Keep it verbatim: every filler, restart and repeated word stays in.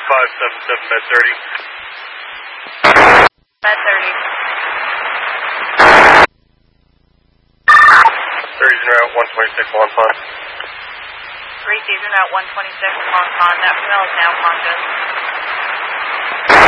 five seven seven med thirty. Med thirty. thirty's en route one twenty-six Long Pond. three C's en route one twenty-six Long Pond. That female is now conscious.